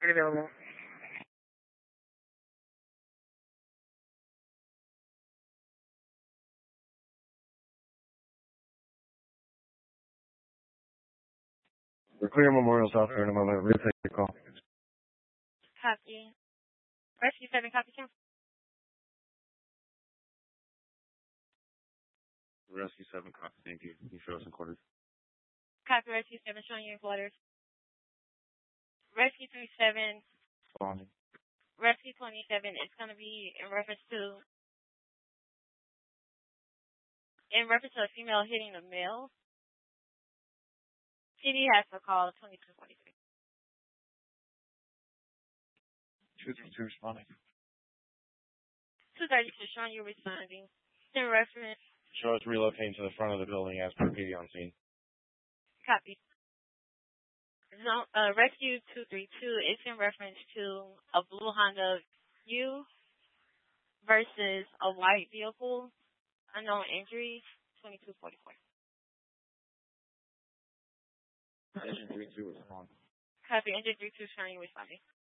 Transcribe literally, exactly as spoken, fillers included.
Available. We're clear Memorial's out there in a moment. We'll take your call. Copy. Rescue seven, copy two. Rescue seven, copy. Thank you. Can you show us in quarters? Copy, Rescue seven, showing you in quarters. Rescue three seven. Responding. Rescue twenty-seven is going to be in reference to in reference to a female hitting a male. T D has to call twenty-two forty-three. two thirty-two responding. two thirty-two showing you responding. In reference. Show us relocating to the front of the building as per P D on scene. Copy. No, uh, Rescue two thirty-two is in reference to a blue Honda U versus a white vehicle. Unknown injuries, twenty-two forty-four. Engine three two respond. Copy, engine three two showing you responding.